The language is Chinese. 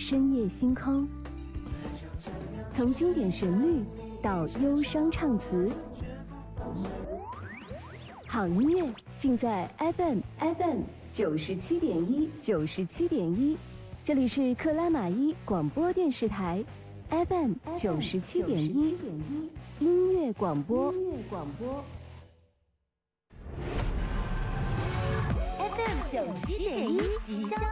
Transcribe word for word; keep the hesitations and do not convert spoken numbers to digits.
深夜星空，从经典旋律到忧伤唱词，好音乐尽在 F M F M 九十七点一九十七点一，这里是克拉玛依广播电视台 F M 九十七点一音乐广播。音乐广播 F M 九十七点一即将